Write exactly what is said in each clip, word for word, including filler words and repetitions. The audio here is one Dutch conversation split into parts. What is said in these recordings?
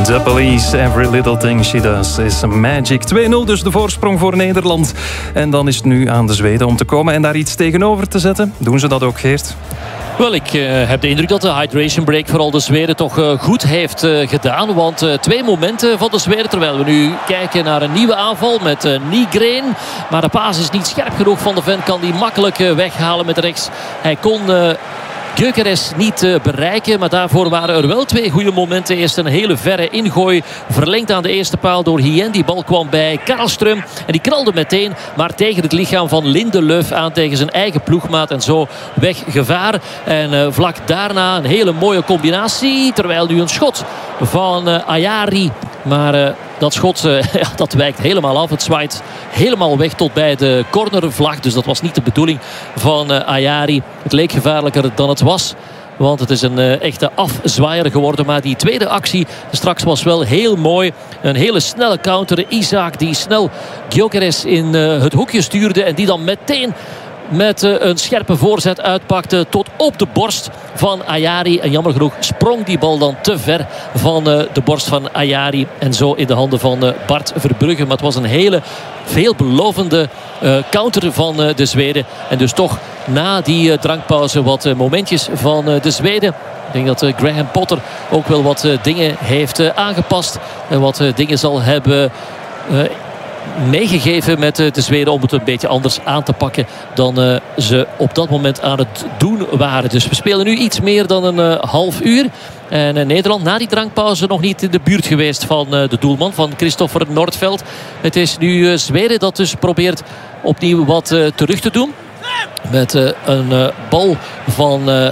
The Police, Every Little Thing She Does is Magic. twee nul dus de voorsprong voor Nederland. En dan is het nu aan de Zweden om te komen en daar iets tegenover te zetten. Doen ze dat ook, Geert? Wel, ik uh, heb de indruk dat de hydration break vooral de Zweden toch uh, goed heeft uh, gedaan. Want uh, twee momenten van de Zweden, terwijl we nu kijken naar een nieuwe aanval met uh, Nygren. Maar de paas is niet scherp genoeg. Van de Ven kan die makkelijk uh, weghalen met rechts. Hij kon... Uh, Gyökeres niet uh, bereiken, maar daarvoor waren er wel twee goede momenten. Eerst een hele verre ingooi, verlengd aan de eerste paal door Hien. Die bal kwam bij Karlström en die knalde meteen, maar tegen het lichaam van Lindelöf aan, tegen zijn eigen ploegmaat. En zo weg gevaar. En uh, vlak daarna een hele mooie combinatie, terwijl nu een schot van uh, Ayari. Maar uh, dat schot uh, ja, dat wijkt helemaal af. Het zwaait helemaal weg tot bij de cornervlag. Dus dat was niet de bedoeling van uh, Ayari. Het leek gevaarlijker dan het was. Want het is een uh, echte afzwaaier geworden. Maar die tweede actie straks was wel heel mooi. Een hele snelle counter. Isaac die snel Gyökeres in uh, het hoekje stuurde. En die dan meteen met uh, een scherpe voorzet uitpakte tot op de borst van Ayari. En jammer genoeg sprong die bal dan te ver van uh, de borst van Ayari. En zo in de handen van uh, Bart Verbrugge. Maar het was een hele veelbelovende uh, counter van uh, de Zweden. En dus toch na die uh, drankpauze wat uh, momentjes van uh, de Zweden. Ik denk dat uh, Graham Potter ook wel wat uh, dingen heeft uh, aangepast. En wat uh, dingen zal hebben Uh, meegegeven met de Zweden om het een beetje anders aan te pakken dan uh, ze op dat moment aan het doen waren. Dus we spelen nu iets meer dan een uh, half uur. En uh, Nederland na die drankpauze nog niet in de buurt geweest van uh, de doelman, van Christopher Nordveld. Het is nu uh, Zweden dat dus probeert opnieuw wat uh, terug te doen. Met uh, een uh, bal van Uh,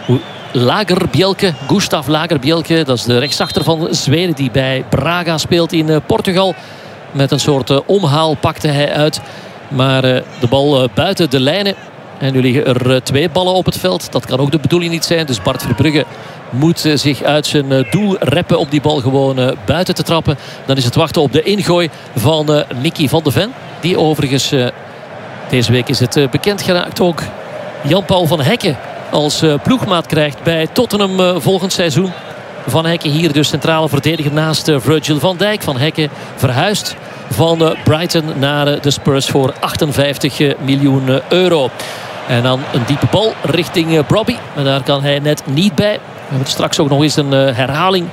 Lagerbielke, Gustav Lagerbielke. Dat is de rechtsachter van Zweden die bij Braga speelt in uh, Portugal. Met een soort uh, omhaal pakte hij uit. Maar uh, de bal uh, buiten de lijnen. En nu liggen er uh, twee ballen op het veld. Dat kan ook de bedoeling niet zijn. Dus Bart Verbrugge moet uh, zich uit zijn uh, doel reppen om die bal gewoon uh, buiten te trappen. Dan is het wachten op de ingooi van uh, Nicky van de Ven. Die overigens, uh, deze week is het uh, bekend geraakt ook, Jan-Paul van Hekken als uh, ploegmaat krijgt bij Tottenham uh, volgend seizoen. Van Hekken hier dus centrale verdediger naast uh, Virgil van Dijk. Van Hekken verhuisd van uh, Brighton naar uh, de Spurs voor achtenvijftig miljoen euro. En dan een diepe bal richting uh, Brobbey. Maar daar kan hij net niet bij. We hebben straks ook nog eens een uh, herhaling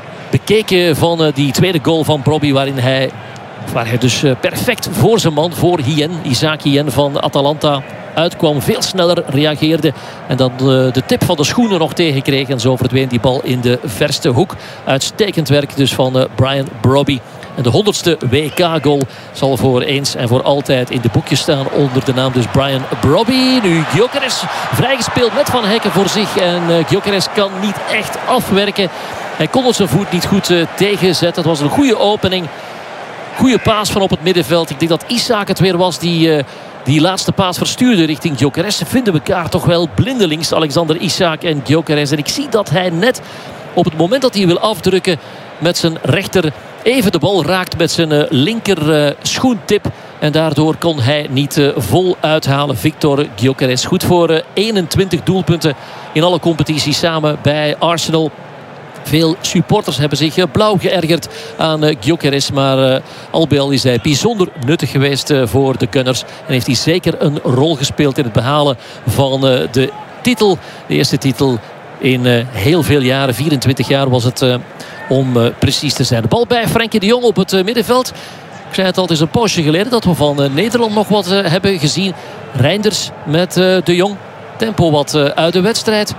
bekeken van uh, die tweede goal van Brobbey. Waarin hij, waar hij dus uh, perfect voor zijn man, voor Hien, Isaac Hien van Atalanta, uitkwam, veel sneller reageerde en dan de, de tip van de schoenen nog tegenkreeg. En zo verdween die bal in de verste hoek. Uitstekend werk dus van uh, Brian Brobbey. En de honderdste W K-goal zal voor eens en voor altijd in de boekjes staan onder de naam dus Brian Brobbey. Nu Gyökeres vrijgespeeld met Van Hekken voor zich. En uh, Gyökeres kan niet echt afwerken. Hij kon zijn voet niet goed uh, tegenzetten. Het was een goede opening. Goede paas van op het middenveld. Ik denk dat Isaac het weer was die Uh, Die laatste paas verstuurde richting Gyökeres. Ze vinden elkaar toch wel blindelings, Alexander Isaac en Gyökeres. En ik zie dat hij net op het moment dat hij wil afdrukken met zijn rechter even de bal raakt met zijn uh, linker uh, schoentip. En daardoor kon hij niet uh, vol uithalen. Victor Gyökeres goed voor uh, eenentwintig doelpunten in alle competities samen bij Arsenal. Veel supporters hebben zich blauw geërgerd aan uh, Gyökeres. Maar uh, al bij al is hij bijzonder nuttig geweest uh, voor de Gunners. En heeft hij zeker een rol gespeeld in het behalen van uh, de titel. De eerste titel in uh, heel veel jaren. vierentwintig jaar was het uh, om uh, precies te zijn. De bal bij Frenkie de Jong op het uh, middenveld. Ik zei het al, het is een poosje geleden dat we van uh, Nederland nog wat uh, hebben gezien. Reinders met uh, de Jong. Tempo wat uh, uit de wedstrijd.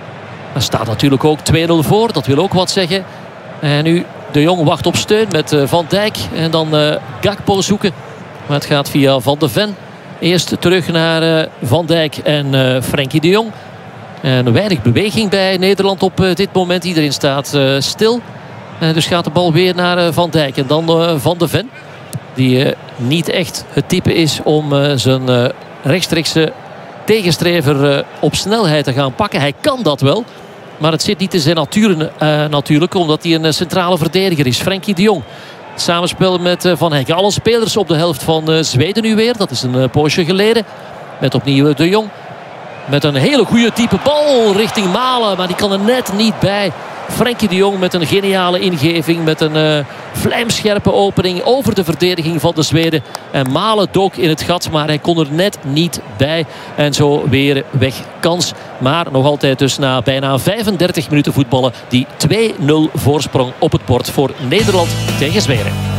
Er staat natuurlijk ook twee nul voor. Dat wil ook wat zeggen. En nu de Jong wacht op steun met uh, Van Dijk. En dan uh, Gakpo zoeken. Maar het gaat via Van de Ven. Eerst terug naar uh, Van Dijk en uh, Frenkie de Jong. En weinig beweging bij Nederland op uh, dit moment. Iedereen staat uh, stil. En dus gaat de bal weer naar uh, Van Dijk. En dan uh, Van de Ven. Die uh, niet echt het type is om uh, zijn uh, rechtstreekse tegenstrever uh, op snelheid te gaan pakken. Hij kan dat wel. Maar het zit niet in zijn natuur uh, natuurlijk. Omdat hij een uh, centrale verdediger is. Frenkie de Jong. Samenspel met uh, Van Hekken. Alle spelers op de helft van uh, Zweden nu weer. Dat is een uh, poosje geleden. Met opnieuw de Jong. Met een hele goede type bal richting Malen. Maar die kan er net niet bij. Frenkie de Jong met een geniale ingeving. Met een uh, vlijmscherpe opening over de verdediging van de Zweden. En Malen dook in het gat, maar hij kon er net niet bij. En zo weer weg kans. Maar nog altijd dus na bijna vijfendertig minuten voetballen die twee nul voorsprong op het bord voor Nederland tegen Zweden.